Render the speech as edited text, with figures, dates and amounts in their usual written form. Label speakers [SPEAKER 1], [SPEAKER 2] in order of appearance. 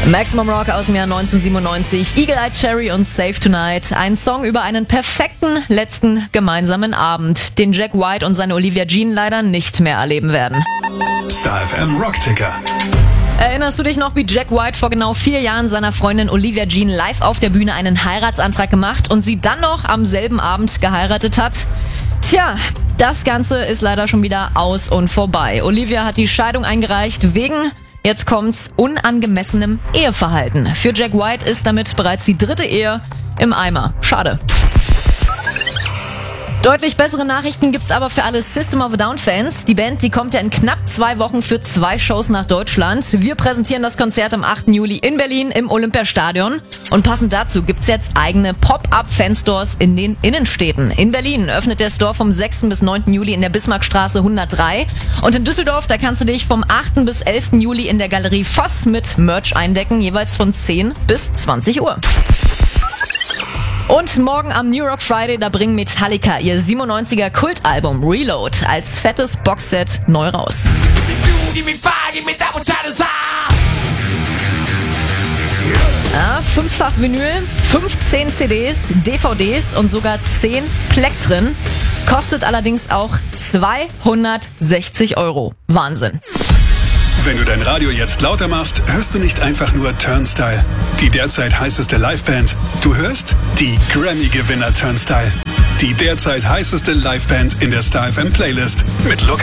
[SPEAKER 1] Maximum Rock aus dem Jahr 1997, Eagle Eye Cherry und Save Tonight. Ein Song über einen perfekten letzten gemeinsamen Abend, den Jack White und seine Olivia Jean leider nicht mehr erleben werden.
[SPEAKER 2] Star FM Rockticker.
[SPEAKER 1] Erinnerst du dich noch, wie Jack White vor genau 4 Jahren seiner Freundin Olivia Jean live auf der Bühne einen Heiratsantrag gemacht und sie dann noch am selben Abend geheiratet hat? Tja, das Ganze ist leider schon wieder aus und vorbei. Olivia hat die Scheidung eingereicht wegen, jetzt kommt's, unangemessenem Eheverhalten. Für Jack White ist damit bereits die 3. Ehe im Eimer. Schade. Deutlich bessere Nachrichten gibt's aber für alle System of a Down Fans. Die Band, die kommt ja in knapp 2 Wochen für 2 Shows nach Deutschland. Wir präsentieren das Konzert am 8. Juli in Berlin im Olympiastadion. Und passend dazu gibt's jetzt eigene Pop-Up-Fanstores in den Innenstädten. In Berlin öffnet der Store vom 6. bis 9. Juli in der Bismarckstraße 103. Und in Düsseldorf, da kannst du dich vom 8. bis 11. Juli in der Galerie Voss mit Merch eindecken, jeweils von 10 bis 20 Uhr. Und morgen am New Rock Friday, da bringen Metallica ihr 97er Kultalbum Reload als fettes Boxset neu raus. 5-fach Vinyl, 15 CDs, DVDs und sogar 10 Plektren. Kostet allerdings auch 260 €. Wahnsinn.
[SPEAKER 2] Wenn du dein Radio jetzt lauter machst, hörst du nicht einfach nur Turnstile, die derzeit heißeste Liveband. Du hörst die Grammy-Gewinner Turnstile, die derzeit heißeste Liveband in der Star FM Playlist mit Lukas.